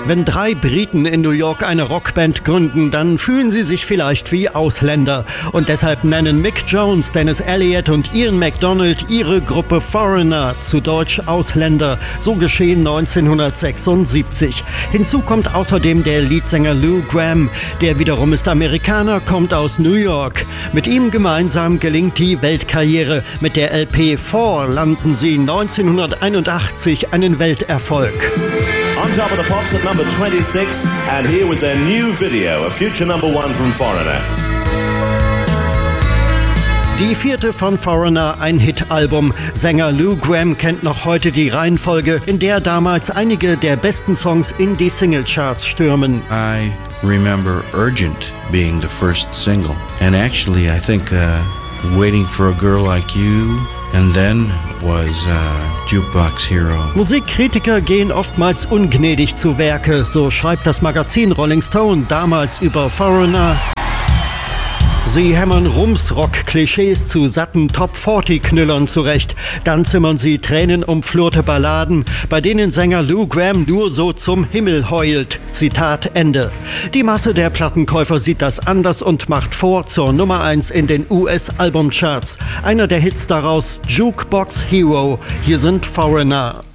Wenn 3 Briten in New York eine Rockband gründen, dann fühlen sie sich vielleicht wie Ausländer. Und deshalb nennen Mick Jones, Dennis Elliott und Ian MacDonald ihre Gruppe Foreigner, zu Deutsch Ausländer. So geschehen 1976. Hinzu kommt außerdem der Leadsänger Lou Gramm. Der wiederum ist Amerikaner, kommt aus New York. Mit ihm gemeinsam gelingt die Weltkarriere. Mit der LP 4 landen sie 1981 einen Welterfolg. On Top of the Pops at number 26, and here was their new video, a future number 1 from Foreigner. Die 4. von Foreigner, ein Hit-Album. Sänger Lou Gramm kennt noch heute die Reihenfolge, in der damals einige der besten Songs in die Singlecharts stürmen. I remember Urgent being the first single. And actually, I think Waiting for a Girl Like You, and then was Jukebox Hero. Musikkritiker gehen oftmals ungnädig zu Werke, so schreibt das Magazin Rolling Stone damals über Foreigner. Sie hämmern Rums-Rock-Klischees zu satten Top-40-Knüllern zurecht. Dann zimmern sie tränenumflorte Balladen, bei denen Sänger Lou Gramm nur so zum Himmel heult. Zitat Ende. Die Masse der Plattenkäufer sieht das anders und macht vor zur Nummer 1 in den US-Albumcharts. Einer der Hits daraus, Jukebox Hero. Hier sind Foreigner.